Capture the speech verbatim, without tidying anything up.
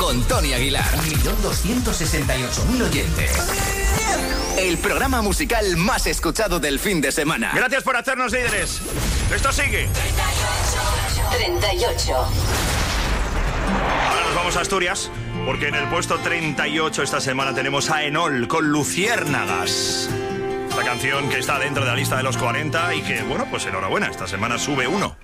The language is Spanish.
con Tony Aguilar. un millón doscientos sesenta y ocho mil oyentes. El programa musical más escuchado del fin de semana. Gracias por hacernos líderes. Esto sigue. treinta y ocho. Ahora nos vamos a Asturias, porque en el puesto treinta y ocho esta semana tenemos a Enol con Luciérnagas. Esta canción que está dentro de la lista de los cuarenta y que, bueno, pues enhorabuena, esta semana sube uno.